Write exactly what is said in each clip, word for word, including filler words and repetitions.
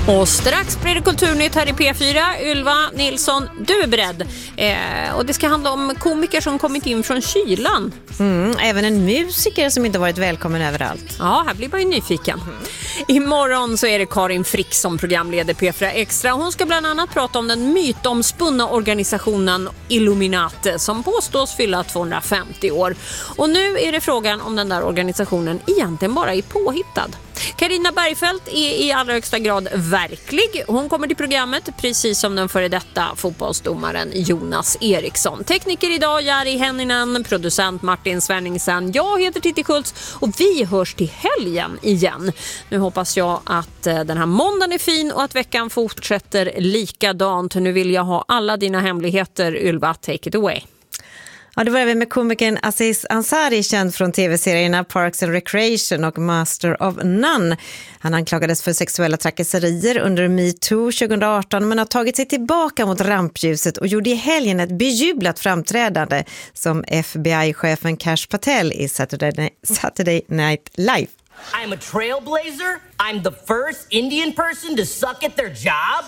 Och strax blir det kulturnytt här i P fyra. Ylva Nilsson, du är beredd. Eh, och det ska handla om komiker som kommit in från kylan. Mm, även en musiker som inte varit välkommen överallt. Ja, här blir man ju nyfiken. Mm. Imorgon så är det Karin Frick som programleder P fyra Extra. Hon ska bland annat prata om den mytomspunna organisationen Illuminati som påstås fylla tvåhundrafemtio år. Och nu är det frågan om den där organisationen egentligen bara är påhittad. Carina Bergfeldt är i allra högsta grad verklig. Hon kommer till programmet precis som den före detta fotbollsdomaren Jonas Eriksson. Tekniker idag Jari Henninen, producent Martin Svenningsen. Jag heter Titti Schultz och vi hörs till helgen igen. Nu hoppas jag att den här måndagen är fin och att veckan fortsätter likadant. Nu vill jag ha alla dina hemligheter, Ylva. Take it away. Ja, det börjar vi med komikern Aziz Ansari, känd från tv-serierna Parks and Recreation och Master of None. Han anklagades för sexuella trakasserier under MeToo tjugo arton men har tagit sig tillbaka mot rampljuset och gjorde i helgen ett bejublat framträdande som F B I-chefen Kash Patel i Saturday, Saturday Night Live. I'm a trailblazer. I'm the first Indian person to suck at their job.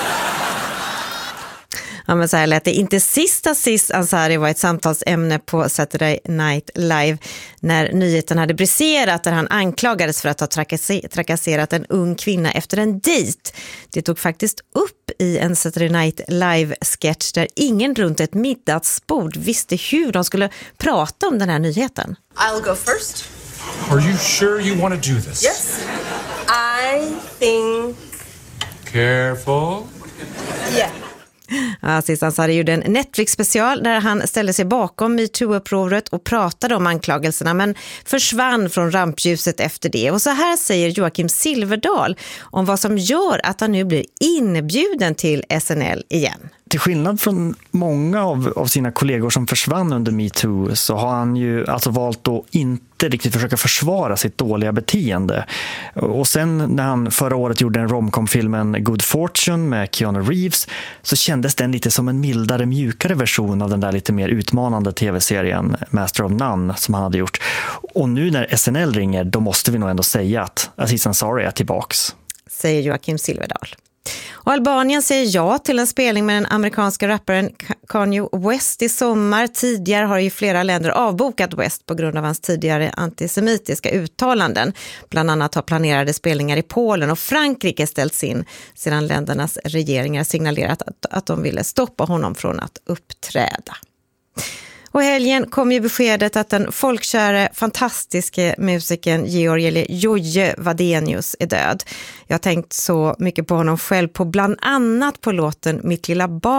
Ja, men så här lät det. Inte sista sist Ansari var ett samtalsämne på Saturday Night Live när nyheten hade briserat där han anklagades för att ha trakasserat en ung kvinna efter en dejt. Det tog faktiskt upp i en Saturday Night Live-sketch där ingen runt ett middagsbord visste hur de skulle prata om den här nyheten. I'll go first. Are you sure you want to do this? Yes. I think... Careful. Yeah. Aziz Ansari gjorde en Netflix-special där han ställde sig bakom MeToo-upproret och pratade om anklagelserna men försvann från rampljuset efter det. Och så här säger Joakim Silverdal om vad som gör att han nu blir inbjuden till S N L igen. Till skillnad från många av, av sina kollegor som försvann under MeToo så har han ju alltså valt att inte riktigt försöka försvara sitt dåliga beteende. Och sen när han förra året gjorde en romcom-filmen Good Fortune med Keanu Reeves så kändes den lite som en mildare, mjukare version av den där lite mer utmanande tv-serien Master of None som han hade gjort. Och nu när S N L ringer då måste vi nog ändå säga att Aziz Ansari är tillbaks. Säger Joakim Silverdal. Och Albanien säger ja till en spelning med den amerikanska rapparen Kanye West i sommar. Tidigare har ju flera länder avbokat West på grund av hans tidigare antisemitiska uttalanden. Bland annat har planerade spelningar i Polen och Frankrike ställts in sedan ländernas regeringar signalerat att, att de ville stoppa honom från att uppträda. Och helgen kom ju beskedet att den folkkära, fantastiska musikern Georg eller Jojje Wadenius är död. Jag har tänkt så mycket på honom själv på bland annat på låten Mitt lilla barn.